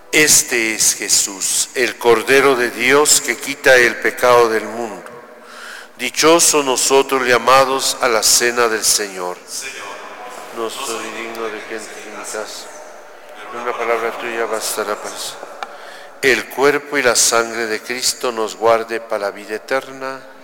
Este es Jesús, el Cordero de Dios que quita el pecado del mundo. Dichosos nosotros llamados a la cena del Señor. No soy digno de que entres en mi casa. Una palabra tuya bastará para eso. El cuerpo y la sangre de Cristo nos guarde para la vida eterna.